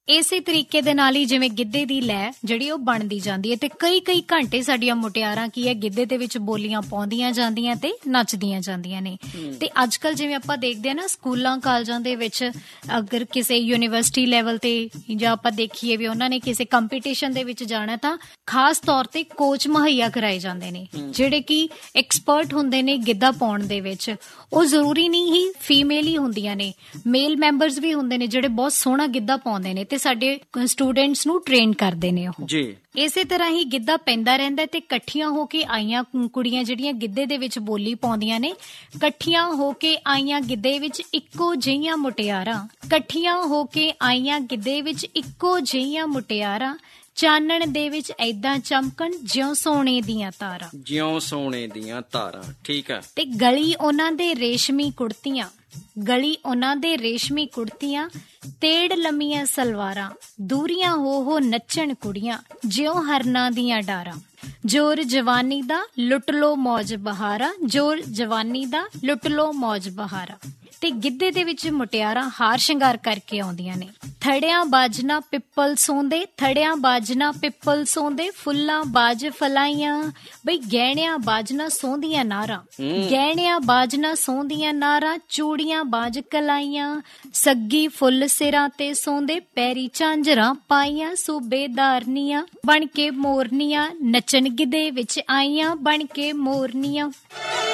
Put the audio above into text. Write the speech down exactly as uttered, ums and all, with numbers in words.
ਇਸੇ ਤਰੀਕੇ ਦੇ ਨਾਲ ਹੀ ਜਿਵੇਂ ਗਿੱਧੇ ਦੀ ਲੈ ਜਿਹੜੀ ਉਹ ਬਣਦੀ ਜਾਂਦੀ ਹੈ ਤੇ ਕਈ ਕਈ ਘੰਟੇ ਸਾਡੀਆਂ ਮੁਟਿਆਰਾਂ ਕੀ ਹੈ ਗਿੱਧੇ ਦੇ ਵਿੱਚ ਬੋਲੀਆਂ ਪਾਉਂਦੀਆਂ ਜਾਂਦੀਆਂ ਤੇ ਨੱਚਦੀਆਂ ਜਾਂਦੀਆਂ ਨੇ। ਤੇ ਅੱਜ ਕੱਲ੍ਹ ਜਿਵੇਂ ਆਪਾਂ ਦੇਖਦੇ ਹਾਂ ਨਾ ਸਕੂਲਾਂ ਕਾਲਜਾਂ ਦੇ ਵਿੱਚ ਅਗਰ ਕਿਸੇ ਯੂਨੀਵਰਸਿਟੀ ਲੈਵਲ ਤੇ ਜਾਂ ਆਪਾਂ ਦੇਖੀਏ ਵੀ ਉਹਨਾਂ ਨੇ ਕਿਸੇ ਕੰਪੀਟੀਸ਼ਨ ਦੇ ਵਿੱਚ ਜਾਣਾ ਤਾਂ ਖਾਸ ਤੌਰ ਤੇ ਕੋਚ ਮੁਹੱਈਆ ਕਰਾਏ ਜਾਂਦੇ ਨੇ ਜਿਹੜੇ ਕਿ ਐਕਸਪਰਟ ਹੁੰਦੇ ਨੇ ਗਿੱਧਾ ਪਾਉਣ ਦੇ ਵਿੱਚ। ਉਹ ਜ਼ਰੂਰੀ ਨਹੀਂ ਹੀ ਫੀਮੇਲ ਹੀ ਹੁੰਦੀਆਂ ਨੇ, ਮੇਲ ਮੈਂਬਰਸ ਵੀ ਹੁੰਦੇ ਨੇ ਜਿਹੜੇ ਬਹੁਤ ਸੋਹਣਾ ਗਿੱਧਾ ਪਾਉਂਦੇ ਨੇ ਤੇ ਸਾਡੇ ਸਟੂਡੈਂਟਸ ਨੂੰ ਟ੍ਰੇਨ ਕਰਦੇ ਨੇ ਉਹ ਜੀ। ਇਸੇ ਤਰ੍ਹਾਂ ਹੀ ਗਿੱਧਾ ਪੈਂਦਾ ਰਹਿੰਦਾ ਤੇ ਇਕੱਠੀਆਂ ਹੋ ਕੇ ਆਈਆਂ ਕੁੜੀਆਂ ਜਿਹੜੀਆਂ ਗਿੱਧੇ ਦੇ ਵਿੱਚ ਬੋਲੀ ਪਾਉਂਦੀਆਂ ਨੇ, ਇਕੱਠੀਆਂ ਹੋ ਕੇ ਆਈਆਂ ਗਿੱਧੇ ਵਿੱਚ ਇੱਕੋ ਜਿਹੀਆਂ ਮੁਟਿਆਰਾਂ, ਇਕੱਠੀਆਂ ਹੋ ਕੇ ਆਈਆਂ ਗਿੱਧੇ ਵਿੱਚ ਇੱਕੋ ਜਿਹੀਆਂ ਮੁਟਿਆਰਾਂ, ਚਾਨਣ ਦੇ ਵਿੱਚ ਏਦਾਂ ਚਮਕਣ ਜਿਉਂ ਸੋਨੇ ਦੀਆਂ ਤਾਰਾਂ, ਜਿਉਂ ਸੋਨੇ ਦੀਆਂ ਤਾਰਾਂ। ਠੀਕ ਆ। ਤੇ ਗਲੀ ਉਹਨਾਂ ਦੇ ਰੇਸ਼ਮੀ ਕੁੜਤੀਆਂ, ਗਲੀ ਉਹਨਾਂ ਦੇ ਰੇਸ਼ਮੀ ਕੁੜਤੀਆਂ, ਤੇੜ ਲੰਮੀਆਂ ਸਲਵਾਰਾਂ, ਦੂਰੀਆਂ ਹੋ ਹੋ ਨੱਚਣ ਕੁੜੀਆਂ ਜਿਉਂ ਹਰਨਾਂ ਦੀਆਂ ਡਾਰਾਂ। ਜੋਰ ਜਵਾਨੀ ਦਾ ਲੁੱਟ ਲੋ ਮੌਜ ਬਹਾਰਾ, ਜੋਰ ਜਵਾਨੀ ਦਾ ਲੁੱਟ ਲੋ ਮੌਜ ਬਹਾਰਾ। ਤੇ ਗਿੱਧੇ ਦੇ ਵਿੱਚ ਮੁਟਿਆਰਾਂ ਹਾਰ ਸ਼ਿੰਗਾਰ ਕਰਕੇ ਆਉਂਦੀਆਂ ਨੇ। ਥੜਿਆਂ ਬਾਜਨਾ ਪਿੱਪਲ ਸੌਂਦੇ, ਥੜਿਆਂ ਬਾਜਨਾ ਪਿੱਪਲ ਸੌਂਦੇ, ਫੁੱਲਾਂ ਬਾਜ ਫਲਾਈਆਂ। ਬਈ ਗਹਿਣਿਆਂ ਬਾਜਨਾ ਸੌਂਦੀਆਂ ਨਾਰਾਂ, ਗਹਿਣਿਆਂ ਬਾਜਨਾ ਸੌਂਦੀਆਂ ਨਾਰਾਂ, ਚੂੜੀਆਂ ਬਾਜ ਕਲਾਈਆਂ। ਸੱਗੀ ਫੁੱਲ ਸਿਰਾਂ ਤੇ ਸੌਂਦੇ, ਪੈਰੀ ਝਾਂਜਰਾਂ ਪਾਈਆਂ। ਸੂਬੇਦਾਰਨੀਆਂ ਬਣ ਕੇ ਮੋਰਨੀਆਂ, ਨੱਚਣ ਗਿੱਧੇ ਵਿੱਚ ਆਈਆਂ ਬਣ ਕੇ ਮੋਰਨੀਆਂ।